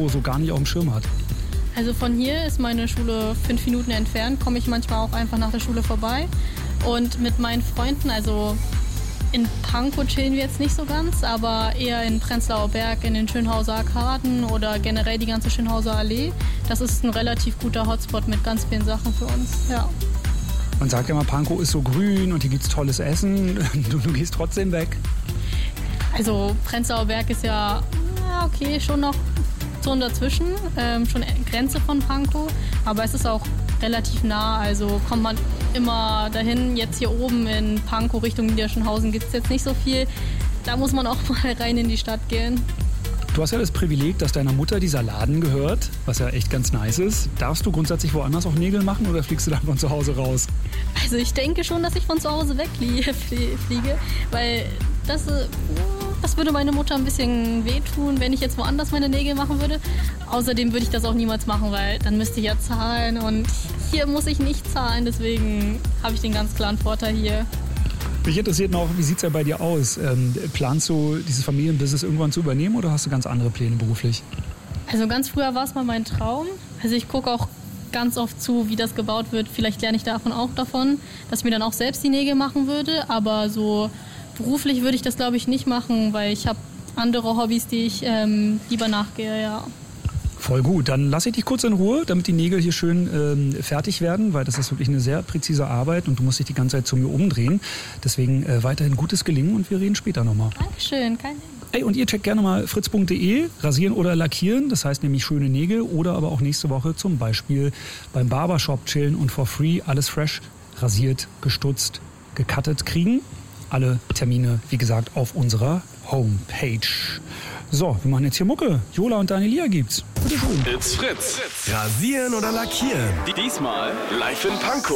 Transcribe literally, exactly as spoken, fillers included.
so, so gar nicht auf dem Schirm hat. Also von hier ist meine Schule fünf Minuten entfernt, komme ich manchmal auch einfach nach der Schule vorbei. Und mit meinen Freunden, also in Pankow chillen wir jetzt nicht so ganz, aber eher in Prenzlauer Berg, in den Schönhauser Arkaden oder generell die ganze Schönhauser Allee. Das ist ein relativ guter Hotspot mit ganz vielen Sachen für uns, ja. Man sagt ja mal, Pankow ist so grün und hier gibt's tolles Essen. Du, du gehst trotzdem weg. Also Prenzlauer Berg ist ja, ja okay, schon noch so dazwischen, ähm, schon Grenze von Pankow, aber es ist auch relativ nah, also kommt man immer dahin. Jetzt hier oben in Pankow Richtung Niederschönhausen gibt es jetzt nicht so viel. Da muss man auch mal rein in die Stadt gehen. Du hast ja das Privileg, dass deiner Mutter dieser Laden gehört, was ja echt ganz nice ist. Darfst du grundsätzlich woanders auch Nägel machen oder fliegst du dann von zu Hause raus? Also ich denke schon, dass ich von zu Hause wegfliege, weil das, das würde meine Mutter ein bisschen wehtun, wenn ich jetzt woanders meine Nägel machen würde. Außerdem würde ich das auch niemals machen, weil dann müsste ich ja zahlen und hier muss ich nicht zahlen, deswegen habe ich den ganz klaren Vorteil hier. Mich interessiert noch, wie sieht es ja bei dir aus? Ähm, planst du dieses Familienbusiness irgendwann zu übernehmen oder hast du ganz andere Pläne beruflich? Also ganz früher war es mal mein Traum. Also ich gucke auch ganz oft zu, wie das gebaut wird. Vielleicht lerne ich davon auch davon, dass ich mir dann auch selbst die Nägel machen würde. Aber so beruflich würde ich das, glaube ich, nicht machen, weil ich habe andere Hobbys, die ich ähm, lieber nachgehe, ja. Voll gut. Dann lasse ich dich kurz in Ruhe, damit die Nägel hier schön ähm, fertig werden, weil das ist wirklich eine sehr präzise Arbeit und du musst dich die ganze Zeit zu mir umdrehen. Deswegen äh, weiterhin gutes Gelingen und wir reden später nochmal. Dankeschön, kein Ding. Ey, und ihr checkt gerne mal fritz punkt de, rasieren oder lackieren, das heißt nämlich schöne Nägel oder aber auch nächste Woche zum Beispiel beim Barbershop chillen und for free alles fresh rasiert, gestutzt, gecuttet kriegen. Alle Termine, wie gesagt, auf unserer Homepage. So, wir machen jetzt hier Mucke. Jola und Daniela gibt's. Bitte schön. It's Fritz. Rasieren oder lackieren? Diesmal live in Pankow.